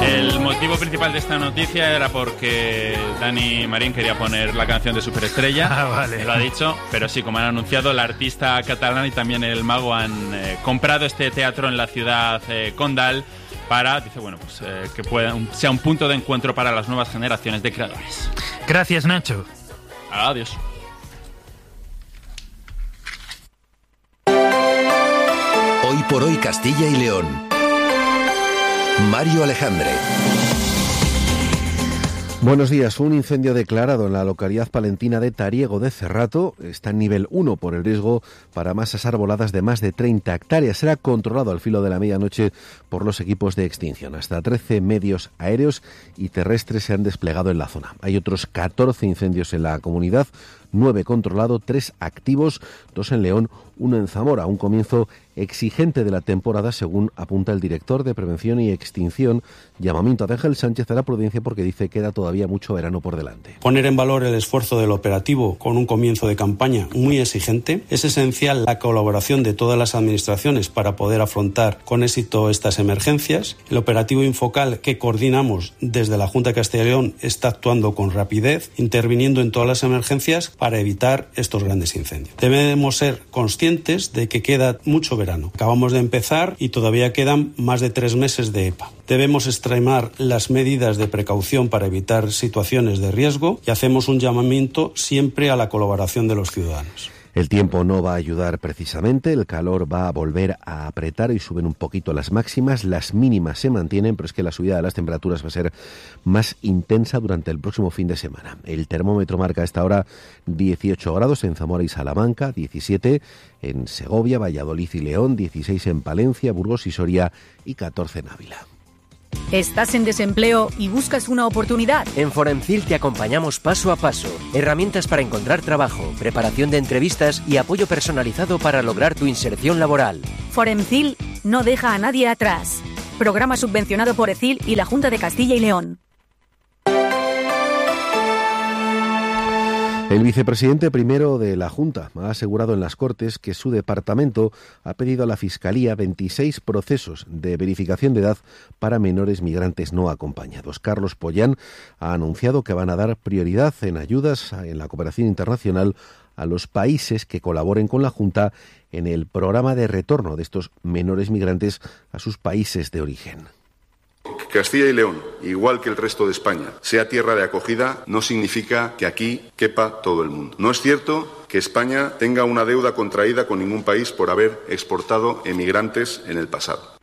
El motivo principal de esta noticia era porque Dani Marín quería poner la canción de Superestrella. Vale. Lo ha dicho, pero sí, como han anunciado, la artista catalana y también el mago han comprado este teatro en la ciudad condal para, dice, bueno, pues que sea un punto de encuentro para las nuevas generaciones de creadores. Gracias, Nacho. Adiós. Hoy por hoy Castilla y León. Mario Alejandre. Buenos días. Un incendio declarado en la localidad palentina de Tariego de Cerrato está en nivel 1 por el riesgo para masas arboladas de más de 30 hectáreas. Será controlado al filo de la medianoche por los equipos de extinción. Hasta 13 medios aéreos y terrestres se han desplegado en la zona. Hay otros 14 incendios en la comunidad, 9 controlados, 3 activos, 2 en León, 1 en Zamora. Un comienzo exigente de la temporada, según apunta el director de Prevención y Extinción. Llamamiento a Ángel Sánchez a la prudencia porque dice que queda todavía mucho verano por delante. Poner en valor el esfuerzo del operativo con un comienzo de campaña muy exigente. Es esencial la colaboración de todas las administraciones para poder afrontar con éxito estas emergencias. El operativo Infocal que coordinamos desde la Junta de Castilla y León está actuando con rapidez, interviniendo en todas las emergencias para evitar estos grandes incendios. Debemos ser conscientes de que queda mucho verano. Acabamos de empezar y todavía quedan más de 3 meses de EPA. Debemos extremar las medidas de precaución para evitar situaciones de riesgo y hacemos un llamamiento siempre a la colaboración de los ciudadanos. El tiempo no va a ayudar precisamente, el calor va a volver a apretar y suben un poquito las máximas, las mínimas se mantienen, pero es que la subida de las temperaturas va a ser más intensa durante el próximo fin de semana. El termómetro marca a esta hora 18 grados en Zamora y Salamanca, 17 en Segovia, Valladolid y León, 16 en Palencia, Burgos y Soria y 14 en Ávila. ¿Estás en desempleo y buscas una oportunidad? En Foremcil te acompañamos paso a paso. Herramientas para encontrar trabajo, preparación de entrevistas y apoyo personalizado para lograr tu inserción laboral. Foremcil no deja a nadie atrás. Programa subvencionado por ECIL y la Junta de Castilla y León. El vicepresidente primero de la Junta ha asegurado en las Cortes que su departamento ha pedido a la Fiscalía 26 procesos de verificación de edad para menores migrantes no acompañados. Carlos Pollán ha anunciado que van a dar prioridad en ayudas en la cooperación internacional a los países que colaboren con la Junta en el programa de retorno de estos menores migrantes a sus países de origen. Que Castilla y León, igual que el resto de España, sea tierra de acogida, no significa que aquí quepa todo el mundo. No es cierto que España tenga una deuda contraída con ningún país por haber exportado emigrantes en el pasado.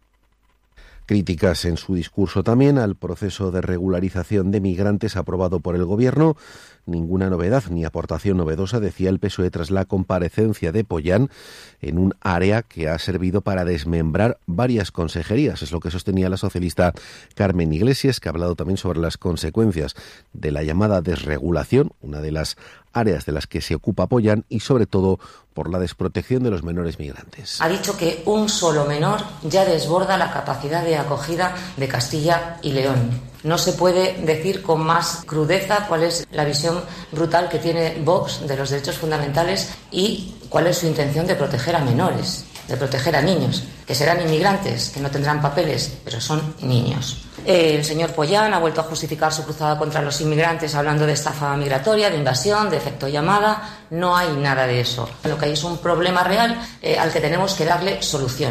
Críticas en su discurso también al proceso de regularización de migrantes aprobado por el Gobierno. Ninguna novedad ni aportación novedosa, decía el PSOE tras la comparecencia de Pollán en un área que ha servido para desmembrar varias consejerías. Es lo que sostenía la socialista Carmen Iglesias, que ha hablado también sobre las consecuencias de la llamada desregulación, una de las áreas de las que se ocupa Pollán, y sobre todo por la desprotección de los menores migrantes. Ha dicho que un solo menor ya desborda la capacidad de acogida de Castilla y León. No se puede decir con más crudeza cuál es la visión brutal que tiene Vox de los derechos fundamentales y cuál es su intención de proteger a menores, de proteger a niños, que serán inmigrantes, que no tendrán papeles, pero son niños. El señor Pollán ha vuelto a justificar su cruzada contra los inmigrantes hablando de estafa migratoria, de invasión, de efecto llamada. No hay nada de eso. Lo que hay es un problema real al que tenemos que darle solución.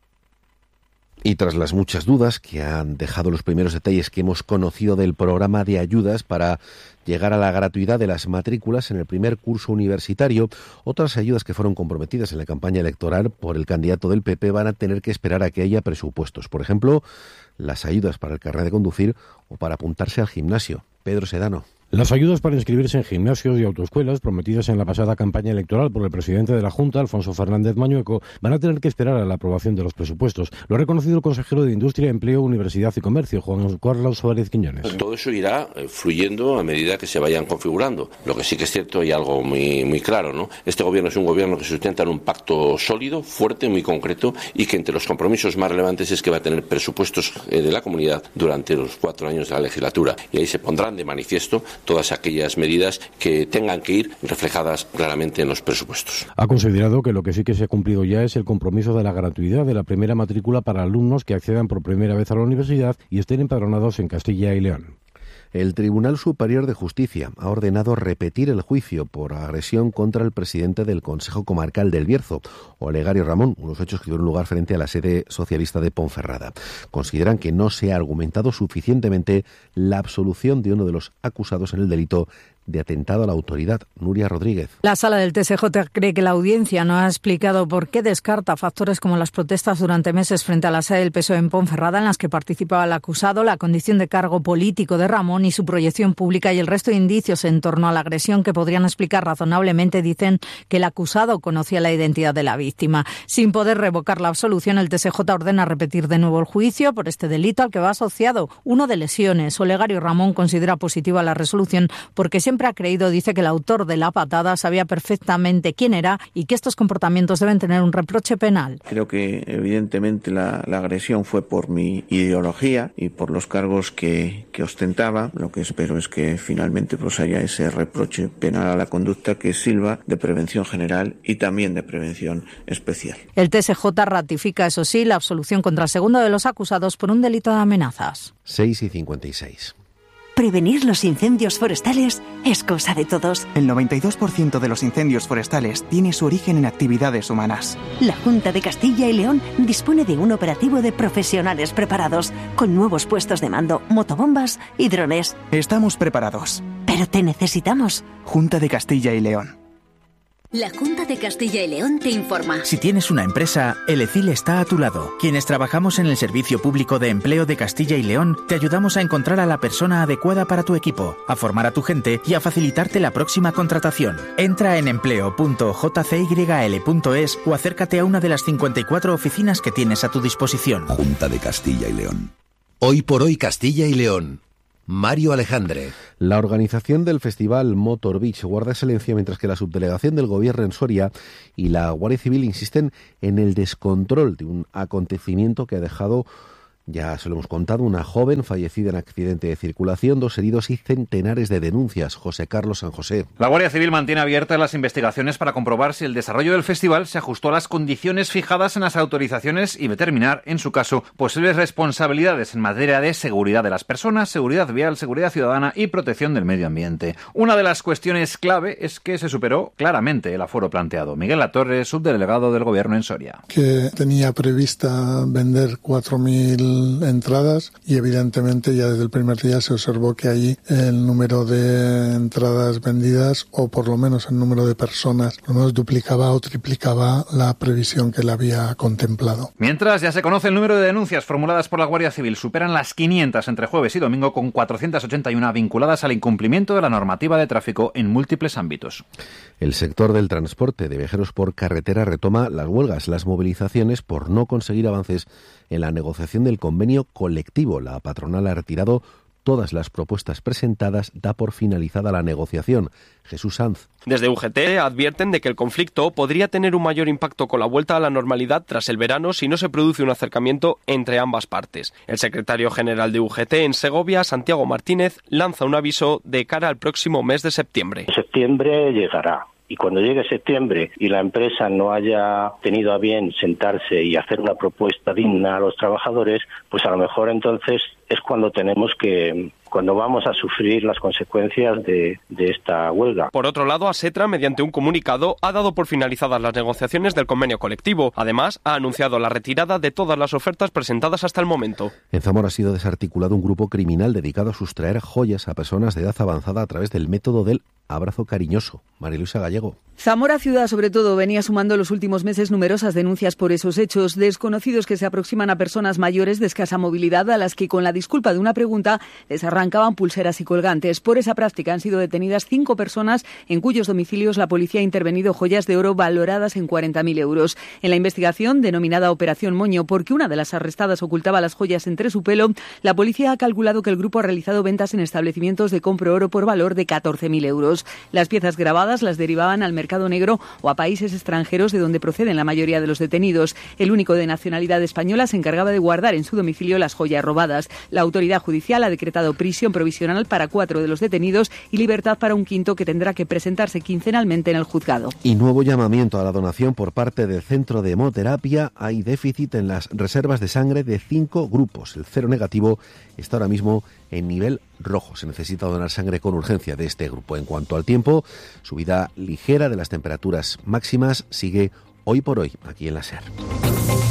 Y tras las muchas dudas que han dejado los primeros detalles que hemos conocido del programa de ayudas para llegar a la gratuidad de las matrículas en el primer curso universitario, otras ayudas que fueron comprometidas en la campaña electoral por el candidato del PP van a tener que esperar a que haya presupuestos. Por ejemplo, las ayudas para el carnet de conducir o para apuntarse al gimnasio. Pedro Sedano. Las ayudas para inscribirse en gimnasios y autoescuelas prometidas en la pasada campaña electoral por el presidente de la Junta, Alfonso Fernández Mañueco, van a tener que esperar a la aprobación de los presupuestos. Lo ha reconocido el consejero de Industria, Empleo, Universidad y Comercio, Juan Carlos Suárez Quiñones. Todo eso irá fluyendo a medida que se vayan configurando. Lo que sí que es cierto y algo muy claro, ¿no? Este gobierno es un gobierno que se sustenta en un pacto sólido, fuerte, muy concreto, y que entre los compromisos más relevantes es que va a tener presupuestos de la comunidad durante los 4 años de la legislatura. Y ahí se pondrán de manifiesto todas aquellas medidas que tengan que ir reflejadas claramente en los presupuestos. Ha considerado que lo que sí que se ha cumplido ya es el compromiso de la gratuidad de la primera matrícula para alumnos que accedan por primera vez a la universidad y estén empadronados en Castilla y León. El Tribunal Superior de Justicia ha ordenado repetir el juicio por agresión contra el presidente del Consejo Comarcal del Bierzo, Olegario Ramón, unos hechos que tuvieron lugar frente a la sede socialista de Ponferrada. Consideran que no se ha argumentado suficientemente la absolución de uno de los acusados en el delito de atentado a la autoridad. Nuria Rodríguez. La Sala del TSJ cree que la audiencia no ha explicado por qué descarta factores como las protestas durante meses frente a la sede del PSOE en Ponferrada, en las que participaba el acusado, la condición de cargo político de Ramón y su proyección pública, y el resto de indicios en torno a la agresión que podrían explicar razonablemente. Dicen que el acusado conocía la identidad de la víctima. Sin poder revocar la absolución, el TSJ ordena repetir de nuevo el juicio por este delito al que va asociado uno de lesiones. Olegario Ramón considera positiva la resolución porque siempre ha creído, dice, que el autor de la patada sabía perfectamente quién era y que estos comportamientos deben tener un reproche penal. Creo que evidentemente la agresión fue por mi ideología y por los cargos que ostentaba. Lo que espero es que finalmente pues haya ese reproche penal a la conducta que sirva de prevención general y también de prevención especial. El TSJ ratifica, eso sí, la absolución contra el segundo de los acusados por un delito de amenazas. 6:56. Prevenir los incendios forestales es cosa de todos. El 92% de los incendios forestales tiene su origen en actividades humanas. La Junta de Castilla y León dispone de un operativo de profesionales preparados, con nuevos puestos de mando, motobombas y drones. Estamos preparados. Pero te necesitamos. Junta de Castilla y León. La Junta de Castilla y León te informa. Si tienes una empresa, el ECIL está a tu lado. Quienes trabajamos en el Servicio Público de Empleo de Castilla y León, te ayudamos a encontrar a la persona adecuada para tu equipo, a formar a tu gente y a facilitarte la próxima contratación. Entra en empleo.jcyl.es o acércate a una de las 54 oficinas que tienes a tu disposición. Junta de Castilla y León. Hoy por hoy Castilla y León. Mario Alejandre. La organización del festival Motor Beach guarda silencio mientras que la subdelegación del Gobierno en Soria y la Guardia Civil insisten en el descontrol de un acontecimiento que ha dejado, ya se lo hemos contado, una joven fallecida en accidente de circulación, 2 heridos y centenares de denuncias. José Carlos San José. La Guardia Civil mantiene abiertas las investigaciones para comprobar si el desarrollo del festival se ajustó a las condiciones fijadas en las autorizaciones y determinar, en su caso, posibles responsabilidades en materia de seguridad de las personas, seguridad vial, seguridad ciudadana y protección del medio ambiente. Una de las cuestiones clave es que se superó claramente el aforo planteado. Miguel Latorre, subdelegado del Gobierno en Soria. Que tenía prevista vender 4.000 entradas y evidentemente ya desde el primer día se observó que allí el número de entradas vendidas, o por lo menos el número de personas, por lo menos duplicaba o triplicaba la previsión que le había contemplado. Mientras, ya se conoce el número de denuncias formuladas por la Guardia Civil. Superan las 500 entre jueves y domingo, con 481 vinculadas al incumplimiento de la normativa de tráfico en múltiples ámbitos. El sector del transporte de viajeros por carretera retoma las huelgas, las movilizaciones por no conseguir avances en la negociación del convenio colectivo. La patronal ha retirado todas las propuestas presentadas, da por finalizada la negociación. Jesús Sanz. Desde UGT advierten de que el conflicto podría tener un mayor impacto con la vuelta a la normalidad tras el verano si no se produce un acercamiento entre ambas partes. El secretario general de UGT en Segovia, Santiago Martínez, lanza un aviso de cara al próximo mes de septiembre. Septiembre llegará. Y cuando llegue septiembre y la empresa no haya tenido a bien sentarse y hacer una propuesta digna a los trabajadores, pues a lo mejor entonces es cuando vamos a sufrir las consecuencias de esta huelga. Por otro lado, Asetra, mediante un comunicado, ha dado por finalizadas las negociaciones del convenio colectivo. Además, ha anunciado la retirada de todas las ofertas presentadas hasta el momento. En Zamora ha sido desarticulado un grupo criminal dedicado a sustraer joyas a personas de edad avanzada a través del método del abrazo cariñoso. María Luisa Gallego. Zamora Ciudad, sobre todo, venía sumando en los últimos meses numerosas denuncias por esos hechos. Desconocidos que se aproximan a personas mayores de escasa movilidad, a las que con la disculpa de una pregunta les arrancaban pulseras y colgantes. Por esa práctica han sido detenidas 5 personas en cuyos domicilios la policía ha intervenido joyas de oro valoradas en 40.000 euros. En la investigación, denominada Operación Moño, porque una de las arrestadas ocultaba las joyas entre su pelo, la policía ha calculado que el grupo ha realizado ventas en establecimientos de compro oro por valor de 14.000 euros. detenidos. Las piezas grabadas las derivaban al mercado negro o a países extranjeros de donde proceden la mayoría de los detenidos. El único de nacionalidad española se encargaba de guardar en su domicilio las joyas robadas. La autoridad judicial ha decretado prisión provisional para 4 de los detenidos y libertad para un quinto que tendrá que presentarse quincenalmente en el juzgado. Y nuevo llamamiento a la donación por parte del Centro de Hemoterapia. Hay déficit en las reservas de sangre de 5 grupos. El cero negativo está ahora mismo en nivel rojo. Se necesita donar sangre con urgencia de este grupo. En cuanto al tiempo, subida ligera de las temperaturas máximas sigue hoy por hoy aquí en la SER.